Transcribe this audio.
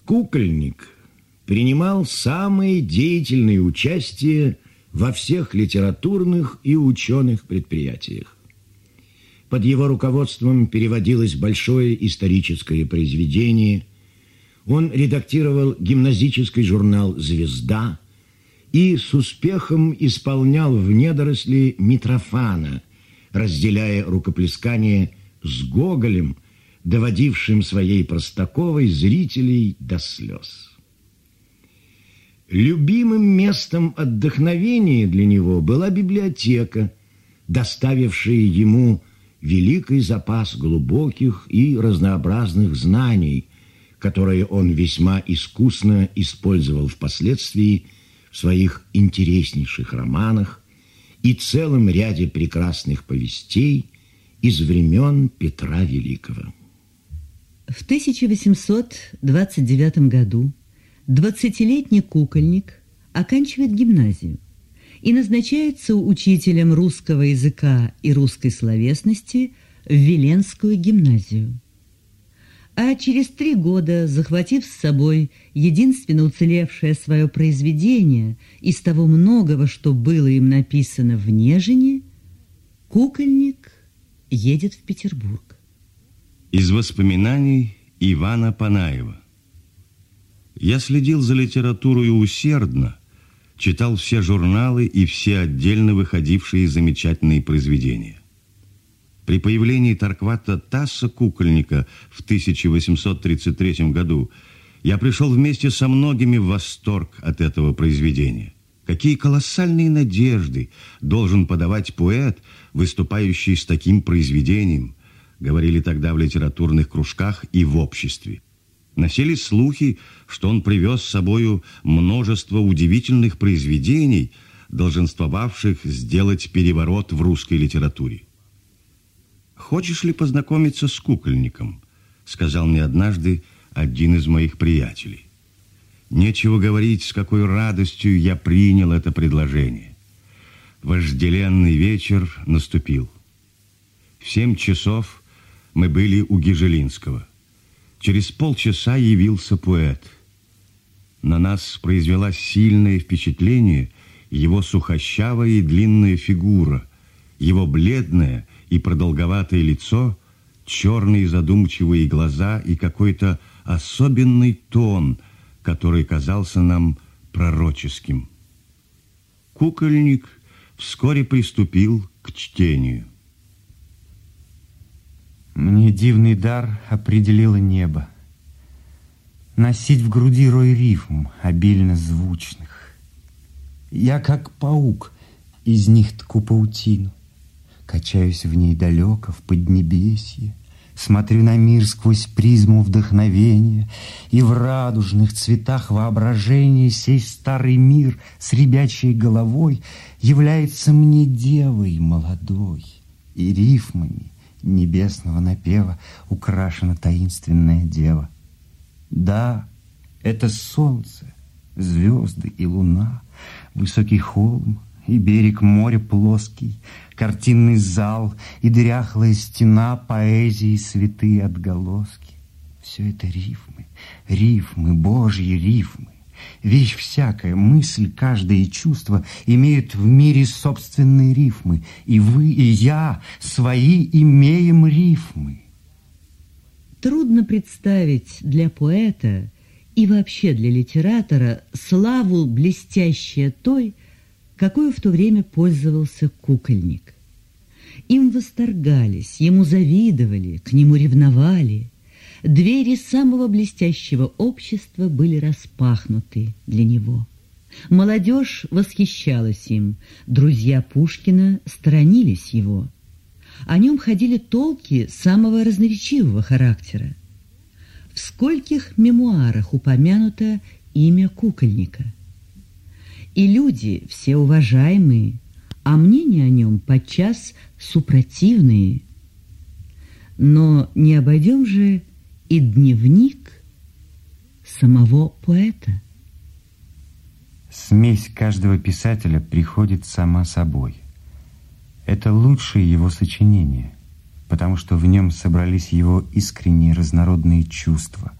Кукольник принимал самое деятельное участие во всех литературных и ученых предприятиях. Под его руководством переводилось большое историческое произведение. Он редактировал гимназический журнал «Звезда» и с успехом исполнял в недоросли Митрофана, разделяя рукоплескание с Гоголем, доводившим своей Простаковой зрителей до слез. Любимым местом отдохновения для него была библиотека, доставившая ему великий запас глубоких и разнообразных знаний, которые он весьма искусно использовал впоследствии в своих интереснейших романах и целом ряде прекрасных повестей из времен Петра Великого. В 1829 году 20-летний Кукольник оканчивает гимназию и назначается учителем русского языка и русской словесности в Веленскую гимназию. А через 3 года, захватив с собой единственно уцелевшее свое произведение из того многого, что было им написано в Нежине, Кукольник едет в Петербург. Из воспоминаний Ивана Панаева. Я следил за литературой усердно, читал все журналы и все отдельно выходившие замечательные произведения. При появлении Торквата Тасса Кукольника в 1833 году я пришел вместе со многими в восторг от этого произведения. Какие колоссальные надежды должен подавать поэт, выступающий с таким произведением, говорили тогда в литературных кружках и в обществе. Носились слухи, что он привез с собою множество удивительных произведений, долженствовавших сделать переворот в русской литературе. «Хочешь ли познакомиться с Кукольником?» — сказал мне однажды один из моих приятелей. Нечего говорить, с какой радостью я принял это предложение. Вожделенный вечер наступил. В 7 часов мы были у Гежелинского. Через полчаса явился поэт. На нас произвела сильное впечатление его сухощавая и длинная фигура, его бледное и продолговатое лицо, черные задумчивые глаза и какой-то особенный тон, который казался нам пророческим. Кукольник вскоре приступил к чтению. Мне дивный дар определило небо. Носить в груди рой рифм, обильно звучных. Я, как паук, из них тку паутину. Качаюсь в ней далеко, в поднебесье. Смотрю на мир сквозь призму вдохновения, и в радужных цветах воображения сей старый мир с ребячей головой является мне девой молодой, и рифмами небесного напева украшена таинственная дева. Да, это солнце, звезды и луна, высокий холм и берег моря плоский, картинный зал и дряхлая стена поэзии святые отголоски. Все это рифмы, рифмы, божьи рифмы. Вещь всякая, мысль каждая и чувство имеют в мире собственные рифмы. И вы, и я свои имеем рифмы. Трудно представить для поэта и вообще для литератора славу блестящей той, какой в то время пользовался Кукольник. Им восторгались, ему завидовали, к нему ревновали. Двери самого блестящего общества были распахнуты для него. Молодежь восхищалась им, друзья Пушкина сторонились его. О нем ходили толки самого разноречивого характера. В скольких мемуарах упомянуто имя Кукольника. И люди, все уважаемые, а мнения о нем подчас супротивные. Но не обойдем же и дневник самого поэта. Смесь каждого писателя приходит сама собой. Это лучшее его сочинение, потому что в нем собрались его искренние разнородные чувства,